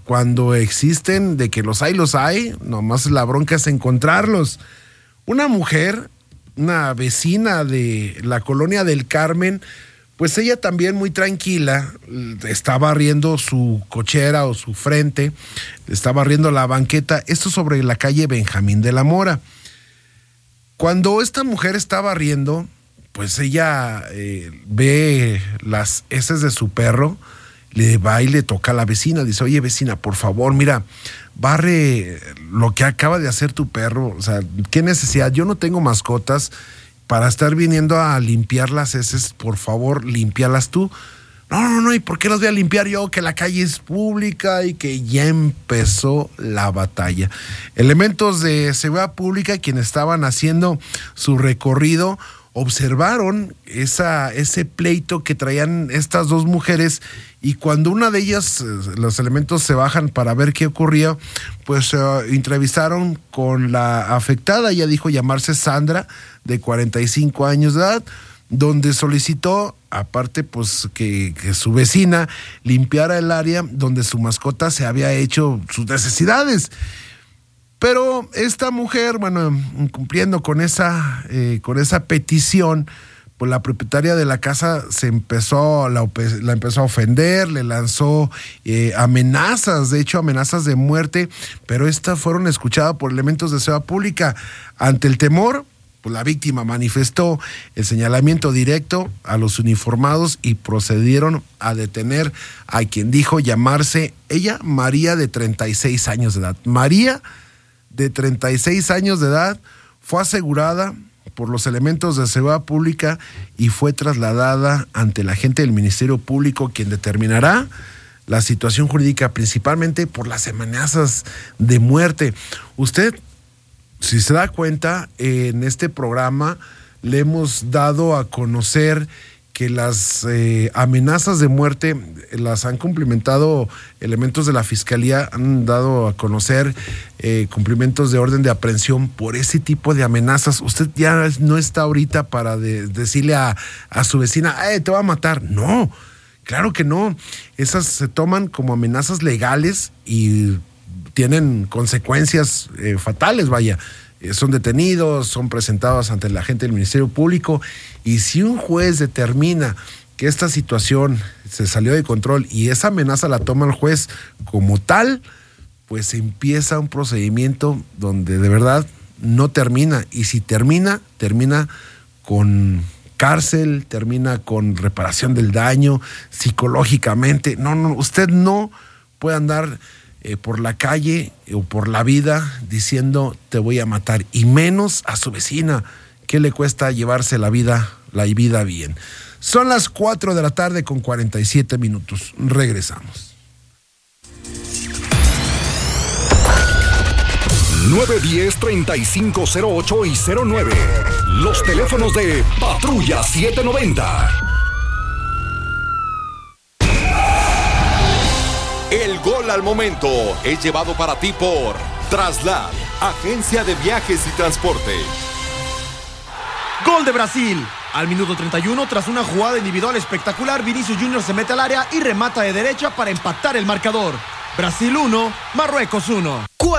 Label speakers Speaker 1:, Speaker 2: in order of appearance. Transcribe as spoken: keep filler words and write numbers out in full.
Speaker 1: cuando existen, de que los hay, los hay, nomás la bronca es encontrarlos. Una mujer, una vecina de la colonia del Carmen, pues ella también muy tranquila, está barriendo su cochera o su frente, está barriendo la banqueta, esto sobre la calle Benjamín de la Mora. Cuando esta mujer está barriendo, pues ella eh, ve las heces de su perro, le va y le toca a la vecina, dice, oye vecina, por favor, mira, barre lo que acaba de hacer tu perro, o sea, ¿qué necesidad? Yo no tengo mascotas para estar viniendo a limpiar las heces, por favor, límpialas tú. No, no, no, ¿y por qué las voy a limpiar yo? Que la calle es pública y que ya empezó la batalla. Elementos de seguridad pública, quienes estaban haciendo su recorrido, observaron esa, ese pleito que traían estas dos mujeres, y cuando una de ellas, los elementos se bajan para ver qué ocurría, pues uh, entrevistaron con la afectada. Ella dijo llamarse Sandra, de cuarenta y cinco años de edad, donde solicitó, aparte pues que, que su vecina limpiara el área donde su mascota se había hecho sus necesidades. Pero esta mujer, bueno, cumpliendo con esa, eh, con esa petición, pues la propietaria de la casa se empezó, la, la empezó a ofender, le lanzó eh, amenazas, de hecho amenazas de muerte, pero estas fueron escuchadas por elementos de seguridad pública. Ante el temor, pues la víctima manifestó el señalamiento directo a los uniformados y procedieron a detener a quien dijo llamarse ella María, de treinta y seis años de edad. María, de treinta y seis años de edad, fue asegurada por los elementos de seguridad pública y fue trasladada ante la agente del Ministerio Público, quien determinará la situación jurídica, principalmente por las amenazas de muerte. Usted, si se da cuenta, en este programa le hemos dado a conocer que las eh, amenazas de muerte las han cumplimentado elementos de la Fiscalía, han dado a conocer eh, cumplimientos de orden de aprehensión por ese tipo de amenazas. Usted ya no está ahorita para de, decirle a, a su vecina, eh, te va a matar. No, claro que no. Esas se toman como amenazas legales y tienen consecuencias eh, fatales, vaya. Son detenidos, son presentados ante la agente del Ministerio Público, y si un juez determina que esta situación se salió de control y esa amenaza la toma el juez como tal, pues empieza un procedimiento donde de verdad no termina, y si termina, termina con cárcel, termina con reparación del daño psicológicamente. No, no, usted no puede andar Eh, por la calle o por la vida diciendo te voy a matar, y menos a su vecina. ¿Qué le cuesta llevarse la vida, la vida bien? Son las cuatro de la tarde con cuarenta y siete minutos. Regresamos.
Speaker 2: nueve diez, treinta y cinco cero ocho y cero nueve. Los teléfonos de Patrulla setecientos noventa. El gol al momento es llevado para ti por Traslad, agencia de viajes y transporte.
Speaker 3: Gol de Brasil. Al minuto treinta y uno, tras una jugada individual espectacular, Vinicius Junior se mete al área y remata de derecha para empatar el marcador. Brasil uno, Marruecos uno.